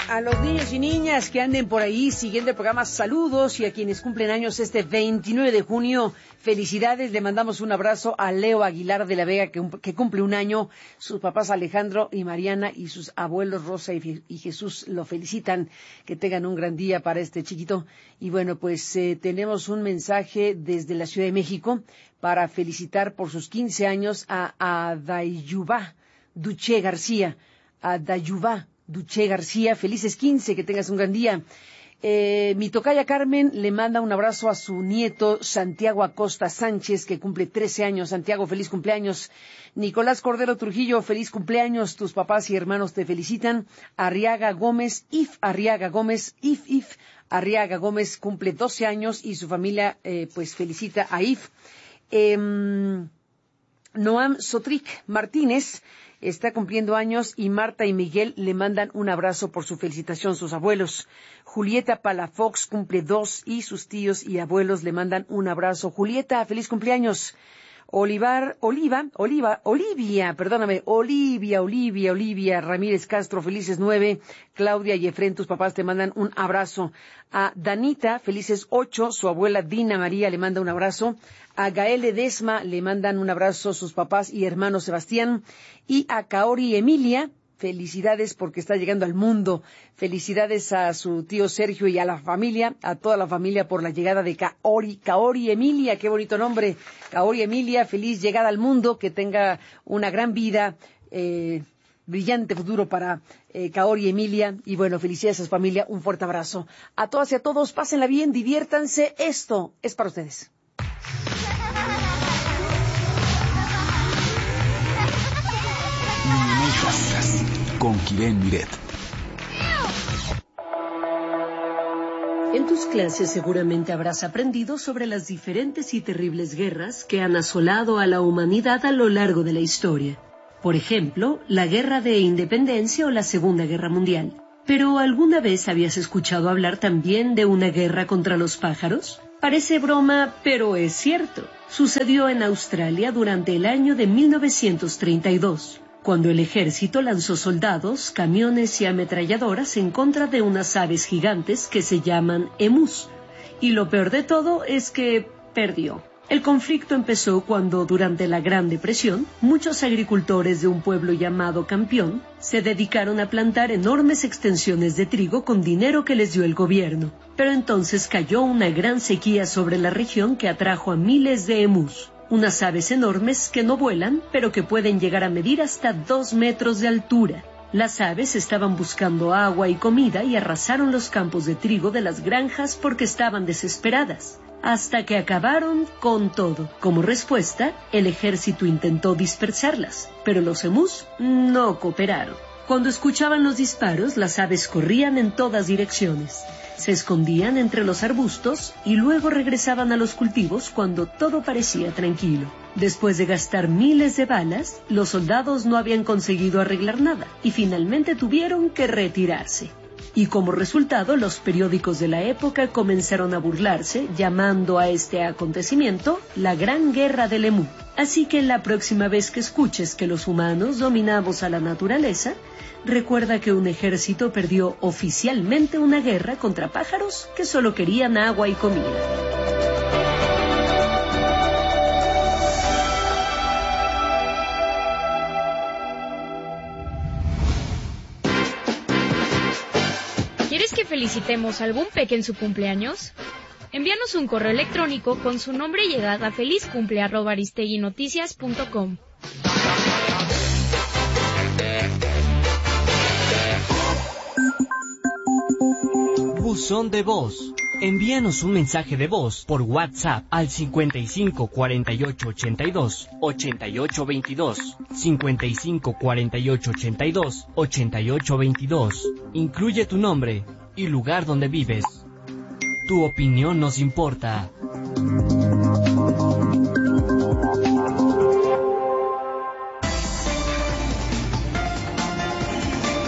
A los niños y niñas que anden por ahí siguiendo el programa, saludos, y a quienes cumplen años este 29 de junio, felicidades. Le mandamos un abrazo a Leo Aguilar de la Vega, que cumple un año. Sus papás Alejandro y Mariana y sus abuelos Rosa y Jesús lo felicitan. Que tengan un gran día para este chiquito. Y bueno, pues tenemos un mensaje desde la Ciudad de México para felicitar por sus 15 años a Adayuba Duché García. Adayuba Duché García, felices 15, que tengas un gran día. Mi tocaya Carmen le manda un abrazo a su nieto Santiago Acosta Sánchez, que cumple 13 años. Santiago, feliz cumpleaños. Nicolás Cordero Trujillo, feliz cumpleaños. Tus papás y hermanos te felicitan. Arriaga Gómez, Arriaga Gómez cumple 12 años y su familia pues felicita a If. Noam Sotric Martínez está cumpliendo años y Marta y Miguel le mandan un abrazo por su felicitación, sus abuelos. Julieta Palafox cumple 2 y sus tíos y abuelos le mandan un abrazo. Julieta, feliz cumpleaños. Olivia Ramírez Castro, felices 9. Claudia y Efrén, tus papás te mandan un abrazo. A Danita, felices 8, su abuela Dina María le manda un abrazo. A Gael Ledesma le mandan un abrazo sus papás y hermano Sebastián. Y a Kaori Emilia, felicidades porque está llegando al mundo. Felicidades a su tío Sergio y a la familia, a toda la familia por la llegada de Kaori Emilia, qué bonito nombre. Kaori Emilia, feliz llegada al mundo, que tenga una gran vida, brillante futuro para Kaori Emilia. Y bueno, felicidades a su familia, un fuerte abrazo. A todas y a todos, pásenla bien, diviértanse, esto es para ustedes. Con Kiren Miret. En tus clases seguramente habrás aprendido sobre las diferentes y terribles guerras que han asolado a la humanidad a lo largo de la historia. Por ejemplo, la Guerra de Independencia o la Segunda Guerra Mundial. ¿Pero alguna vez habías escuchado hablar también de una guerra contra los pájaros? Parece broma, pero es cierto. Sucedió en Australia durante el año de 1932. Cuando el ejército lanzó soldados, camiones y ametralladoras en contra de unas aves gigantes que se llaman emus. Y lo peor de todo es que perdió. El conflicto empezó cuando, durante la Gran Depresión, muchos agricultores de un pueblo llamado Campión se dedicaron a plantar enormes extensiones de trigo con dinero que les dio el gobierno. Pero entonces cayó una gran sequía sobre la región que atrajo a miles de emus. Unas aves enormes que no vuelan, pero que pueden llegar a medir hasta 2 metros de altura. Las aves estaban buscando agua y comida y arrasaron los campos de trigo de las granjas porque estaban desesperadas, hasta que acabaron con todo. Como respuesta, el ejército intentó dispersarlas, pero los emus no cooperaron. Cuando escuchaban los disparos, las aves corrían en todas direcciones. Se escondían entre los arbustos y luego regresaban a los cultivos cuando todo parecía tranquilo. Después de gastar miles de balas, los soldados no habían conseguido arreglar nada y finalmente tuvieron que retirarse. Y como resultado, los periódicos de la época comenzaron a burlarse, llamando a este acontecimiento la Gran Guerra del Emú. Así que la próxima vez que escuches que los humanos dominamos a la naturaleza, recuerda que un ejército perdió oficialmente una guerra contra pájaros que solo querían agua y comida. ¿Quieres que felicitemos a algún peque en su cumpleaños? Envíanos un correo electrónico con su nombre y edad a felizcumple@aristeguinoticias.com. Buzón de voz. Envíanos un mensaje de voz por WhatsApp al 55 48 82 88 22, 55 48 82 88 22. Incluye tu nombre y lugar donde vives. Tu opinión nos importa.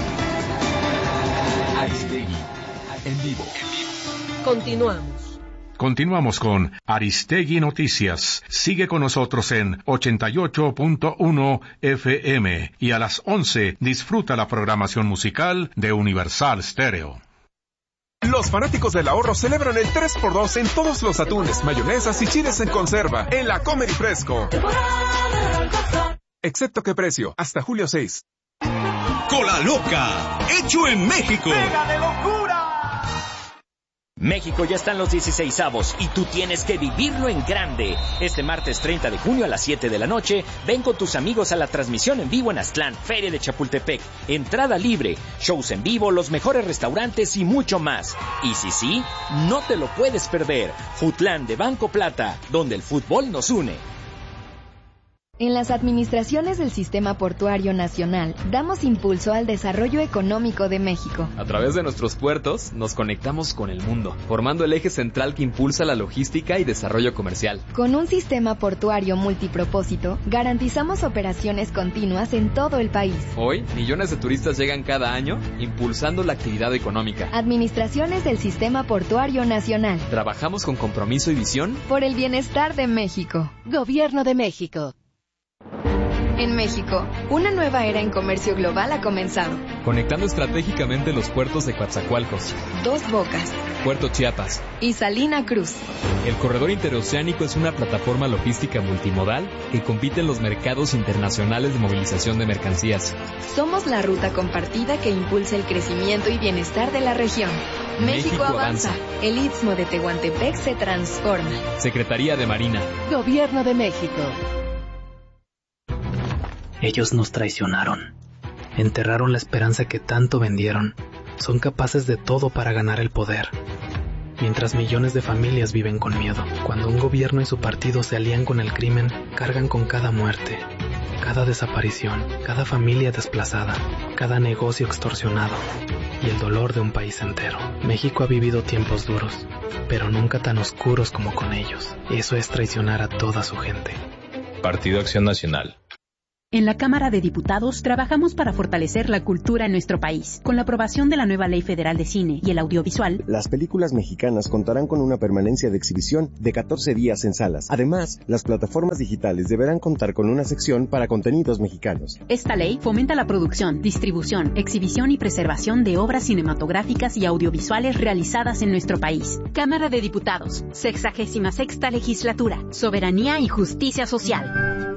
Aristegui, en vivo. Continuamos. Continuamos con Aristegui Noticias. Sigue con nosotros en 88.1 FM y a las 11 disfruta la programación musical de Universal Stereo. Los fanáticos del ahorro celebran el 3x2 en todos los atunes, mayonesas y chiles en conserva en la Comer y Fresco. Excepto qué precio, hasta julio 6. Cola Loca, hecho en México. ¡Pega de locura! México ya está en los 16avos y tú tienes que vivirlo en grande. Este martes 30 de junio a las 7 de la noche, ven con tus amigos a la transmisión en vivo en Aztlán, Feria de Chapultepec. Entrada libre, shows en vivo, los mejores restaurantes y mucho más. Y sí, no te lo puedes perder. Futlán de Banco Plata, donde el fútbol nos une. En las administraciones del Sistema Portuario Nacional, damos impulso al desarrollo económico de México. A través de nuestros puertos, nos conectamos con el mundo, formando el eje central que impulsa la logística y desarrollo comercial. Con un sistema portuario multipropósito, garantizamos operaciones continuas en todo el país. Hoy, millones de turistas llegan cada año, impulsando la actividad económica. Administraciones del Sistema Portuario Nacional. Trabajamos con compromiso y visión por el bienestar de México. Gobierno de México. En México, una nueva era en comercio global ha comenzado. Conectando estratégicamente los puertos de Coatzacoalcos, Dos Bocas, Puerto Chiapas y Salina Cruz. El corredor interoceánico es una plataforma logística multimodal que compite en los mercados internacionales de movilización de mercancías. Somos la ruta compartida que impulsa el crecimiento y bienestar de la región. México avanza. El Istmo de Tehuantepec se transforma. Secretaría de Marina. Gobierno de México. Ellos nos traicionaron. Enterraron la esperanza que tanto vendieron. Son capaces de todo para ganar el poder. Mientras millones de familias viven con miedo. Cuando un gobierno y su partido se alían con el crimen, cargan con cada muerte, cada desaparición, cada familia desplazada, cada negocio extorsionado y el dolor de un país entero. México ha vivido tiempos duros, pero nunca tan oscuros como con ellos. Eso es traicionar a toda su gente. Partido Acción Nacional. En la Cámara de Diputados trabajamos para fortalecer la cultura en nuestro país. Con la aprobación de la nueva Ley Federal de Cine y el Audiovisual, las películas mexicanas contarán con una permanencia de exhibición de 14 días en salas. Además, las plataformas digitales deberán contar con una sección para contenidos mexicanos. Esta ley fomenta la producción, distribución, exhibición y preservación de obras cinematográficas y audiovisuales realizadas en nuestro país. Cámara de Diputados, 66ª Legislatura, Soberanía y Justicia Social.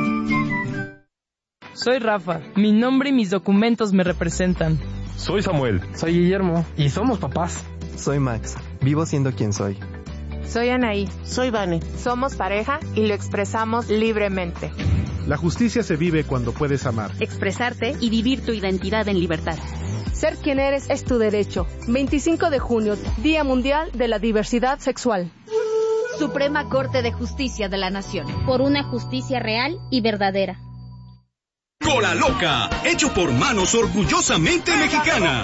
Soy Rafa, mi nombre y mis documentos me representan. Soy Samuel. Soy Guillermo y somos papás. Soy Max, vivo siendo quien soy. Soy Anaí. Soy Vane. Somos pareja y lo expresamos libremente. La justicia se vive cuando puedes amar, expresarte y vivir tu identidad en libertad. Ser quien eres es tu derecho. 25 de junio, Día Mundial de la Diversidad Sexual. Suprema Corte de Justicia de la Nación. Por una justicia real y verdadera. Cola Loca, hecho por manos orgullosamente mexicanas.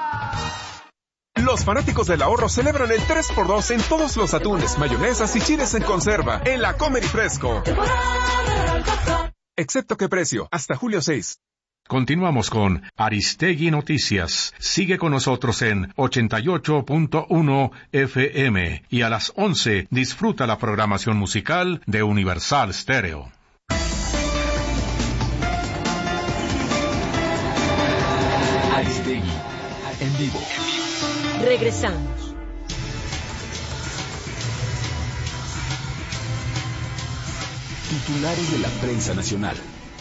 Los fanáticos del ahorro celebran el 3x2 en todos los atunes, mayonesas y chiles en conserva en la Comer y Fresco. Excepto qué precio, hasta julio 6. Continuamos con Aristegui Noticias. Sigue con nosotros en 88.1 FM y a las 11 disfruta la programación musical de Universal Stereo. Aristegui, en vivo. Regresamos. Titulares de la prensa nacional.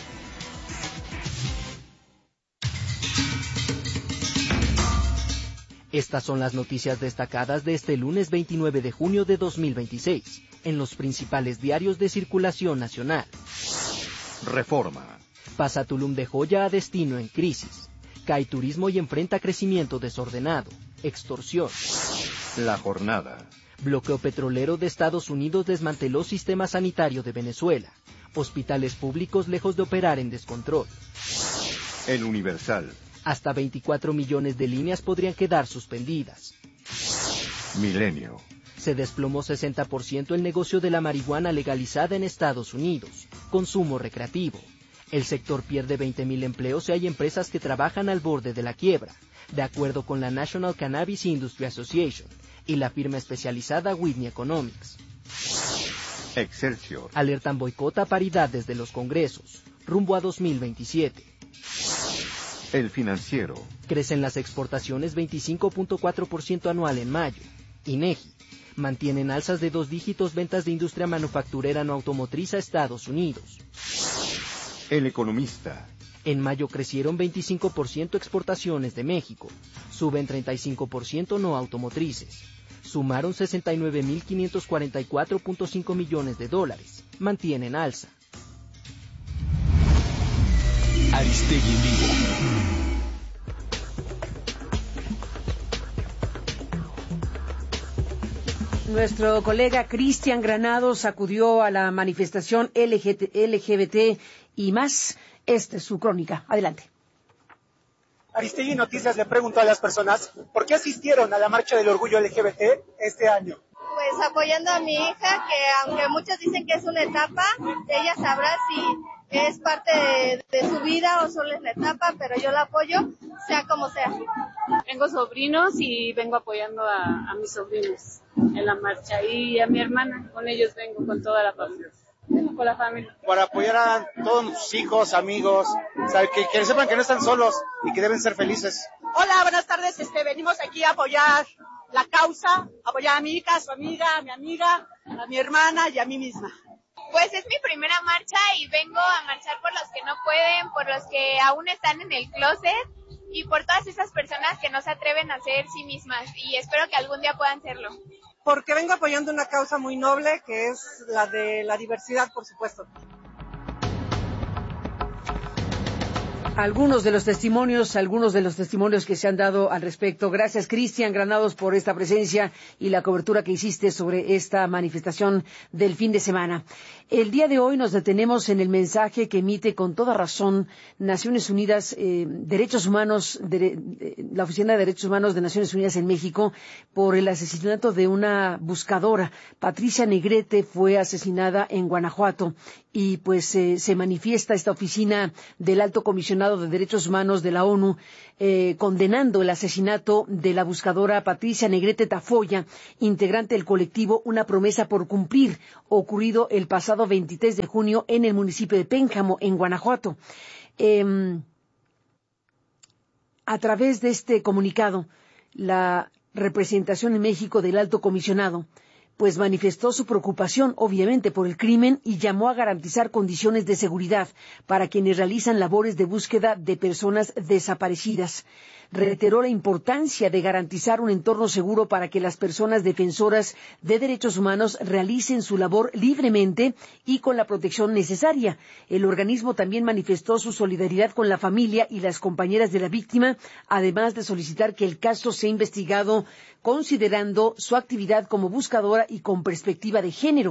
Estas son las noticias destacadas de este lunes 29 de junio de 2026 en los principales diarios de circulación nacional. Reforma. Pasa Tulum de joya a destino en crisis. Cae turismo y enfrenta crecimiento desordenado. Extorsión. La Jornada. Bloqueo petrolero de Estados Unidos desmanteló sistema sanitario de Venezuela. Hospitales públicos lejos de operar en descontrol. El Universal. Hasta 24 millones de líneas podrían quedar suspendidas. Milenio. Se desplomó 60% el negocio de la marihuana legalizada en Estados Unidos. Consumo recreativo. El sector pierde 20.000 empleos y hay empresas que trabajan al borde de la quiebra, de acuerdo con la National Cannabis Industry Association. y la firma especializada Whitney Economics. Excelsior. Alertan boicot a paridad desde los congresos, rumbo a 2027. El Financiero. Crecen las exportaciones 25.4% anual en mayo. INEGI. Mantienen alzas de 2 dígitos ventas de industria manufacturera no automotriz a Estados Unidos. El Economista. En mayo crecieron 25% exportaciones de México. Suben 35% no automotrices. Sumaron $69.544.5 millones. Mantienen alza. Aristegui en vivo. Nuestro colega Cristian Granados acudió a la manifestación LGBT y más. Esta es su crónica. Adelante. Aristegui Noticias le preguntó a las personas por qué asistieron a la marcha del orgullo LGBT este año. Pues apoyando a mi hija, que aunque muchos dicen que es una etapa, ella sabrá si es parte de su vida o solo es la etapa, pero yo la apoyo, sea como sea. Tengo sobrinos y vengo apoyando a mis sobrinos en la marcha y a mi hermana, con ellos vengo, con toda la familia. Con la familia. Para apoyar a todos sus hijos, amigos, que sepan que no están solos y que deben ser felices. Hola, buenas tardes. Venimos aquí a apoyar la causa, apoyar a mi hija, a su amiga, a mi amiga, a mi hermana y a mí misma. Pues es mi primera marcha y vengo a marchar por los que no pueden, por los que aún están en el closet y por todas esas personas que no se atreven a ser sí mismas y espero que algún día puedan serlo. Porque vengo apoyando una causa muy noble, que es la de la diversidad, por supuesto. Algunos de los testimonios que se han dado al respecto. Gracias, Cristian Granados, por esta presencia y la cobertura que hiciste sobre esta manifestación del fin de semana. El día de hoy nos detenemos en el mensaje que emite con toda razón Naciones Unidas, Derechos Humanos, la Oficina de Derechos Humanos de Naciones Unidas en México, por el asesinato de una buscadora. Patricia Negrete fue asesinada en Guanajuato y pues se manifiesta esta oficina del Alto Comisionado de Derechos Humanos de la ONU condenando el asesinato de la buscadora Patricia Negrete Tafoya, integrante del colectivo Una Promesa por Cumplir, ocurrido el pasado 23 de junio en el municipio de Pénjamo, en Guanajuato. A través de este comunicado, la representación en México del Alto Comisionado pues manifestó su preocupación, obviamente, por el crimen y llamó a garantizar condiciones de seguridad para quienes realizan labores de búsqueda de personas desaparecidas. Reiteró la importancia de garantizar un entorno seguro para que las personas defensoras de derechos humanos realicen su labor libremente y con la protección necesaria. El organismo también manifestó su solidaridad con la familia y las compañeras de la víctima, además de solicitar que el caso sea investigado considerando su actividad como buscadora y con perspectiva de género.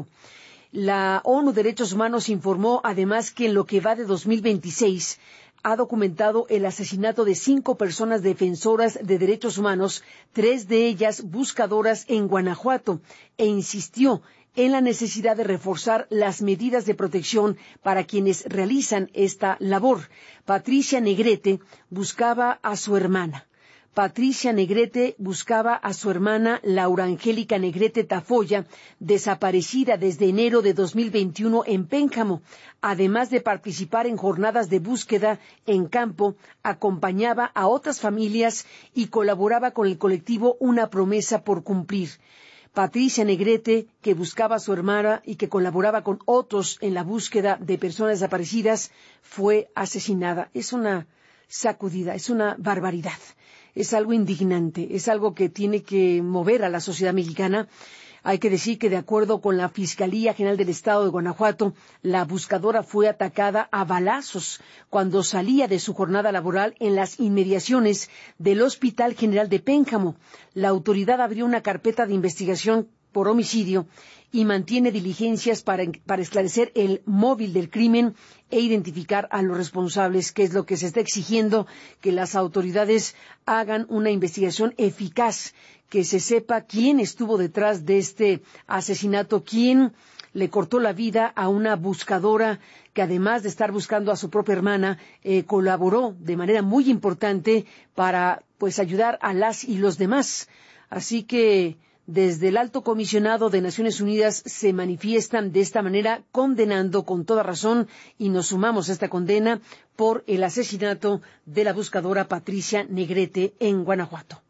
La ONU Derechos Humanos informó además que en lo que va de 2026 ha documentado el asesinato de 5 personas defensoras de derechos humanos, 3 de ellas buscadoras en Guanajuato, e insistió en la necesidad de reforzar las medidas de protección para quienes realizan esta labor. Patricia Negrete buscaba a su hermana. Patricia Negrete buscaba a su hermana Laura Angélica Negrete Tafoya, desaparecida desde enero de 2021 en Pénjamo. Además de participar en jornadas de búsqueda en campo, acompañaba a otras familias y colaboraba con el colectivo Una Promesa por Cumplir. Patricia Negrete, que buscaba a su hermana y que colaboraba con otros en la búsqueda de personas desaparecidas, fue asesinada. Es una sacudida, es una barbaridad. Es algo indignante, es algo que tiene que mover a la sociedad mexicana. Hay que decir que, de acuerdo con la Fiscalía General del Estado de Guanajuato, la buscadora fue atacada a balazos cuando salía de su jornada laboral en las inmediaciones del Hospital General de Pénjamo. La autoridad abrió una carpeta de investigación por homicidio y mantiene diligencias para esclarecer el móvil del crimen e identificar a los responsables, que es lo que se está exigiendo, que las autoridades hagan una investigación eficaz, que se sepa quién estuvo detrás de este asesinato, quién le cortó la vida a una buscadora que, además de estar buscando a su propia hermana, colaboró de manera muy importante para pues ayudar a las y los demás. Así que desde el Alto Comisionado de Naciones Unidas se manifiestan de esta manera, condenando con toda razón, y nos sumamos a esta condena por el asesinato de la buscadora Patricia Negrete en Guanajuato.